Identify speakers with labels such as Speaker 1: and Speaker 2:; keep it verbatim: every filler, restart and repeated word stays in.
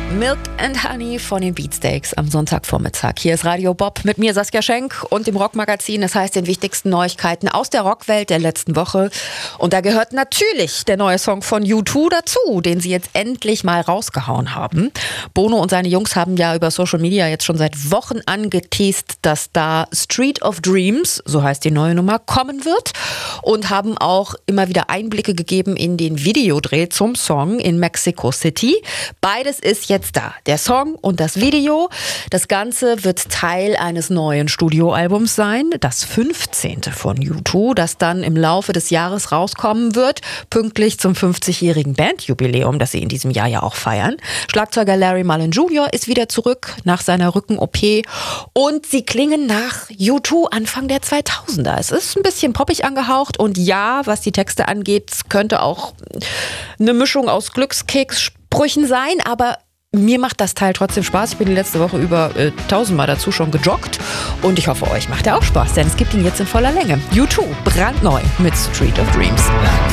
Speaker 1: Milk and Honey von den Beatsteaks am Sonntagvormittag. Hier ist Radio Bob mit mir Saskia Schenk und dem Rockmagazin. Das heißt den wichtigsten Neuigkeiten aus der Rockwelt der letzten Woche. Und da gehört natürlich der neue Song von U zwei dazu, den sie jetzt endlich mal rausgehauen haben. Bono und seine Jungs haben ja über Social Media jetzt schon seit Wochen angeteast, dass da Street of Dreams, so heißt die neue Nummer, kommen wird. Und haben auch immer wieder Einblicke gegeben in den Videodreh zum Song in Mexico City. Beides ist jetzt da, der Song und das Video. Das Ganze wird Teil eines neuen Studioalbums sein, das fünfzehnte von U zwei, das dann im Laufe des Jahres rauskommen wird, pünktlich zum fünfzigjährigen Bandjubiläum, das sie in diesem Jahr ja auch feiern. Schlagzeuger Larry Mullen Junior ist wieder zurück nach seiner Rücken-O P und sie klingen nach U zwei Anfang der zweitausender. Es ist ein bisschen poppig angehaucht und ja, was die Texte angeht, könnte auch eine Mischung aus Glückskeks-Sprüchen sein, aber mir macht das Teil trotzdem Spaß. Ich bin die letzte Woche über äh, tausendmal dazu schon gejoggt und ich hoffe, euch macht er auch Spaß, denn es gibt ihn jetzt in voller Länge. U zwei, brandneu mit Street of Dreams.